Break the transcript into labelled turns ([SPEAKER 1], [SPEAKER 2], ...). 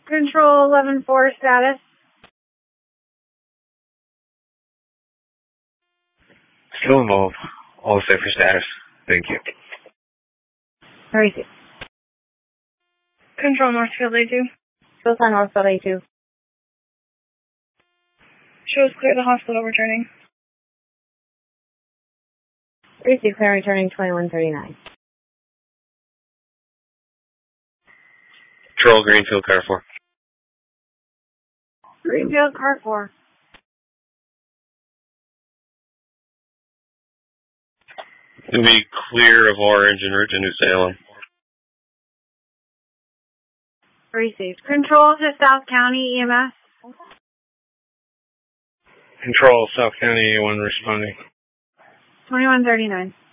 [SPEAKER 1] Control 11-4 status.
[SPEAKER 2] Still involved. All set for status. Thank you.
[SPEAKER 1] Receive.
[SPEAKER 3] Control Northfield A2.
[SPEAKER 1] Shows on Northfield A2.
[SPEAKER 3] Shows clear the hospital returning.
[SPEAKER 1] Receive, clear returning 2139.
[SPEAKER 2] Control Greenfield Car 4.
[SPEAKER 1] Greenfield Car 4.
[SPEAKER 2] It'll be clear of Orange en route to New Salem.
[SPEAKER 1] Received. Control to South County EMS.
[SPEAKER 2] Control South County A1 responding.
[SPEAKER 1] 2139.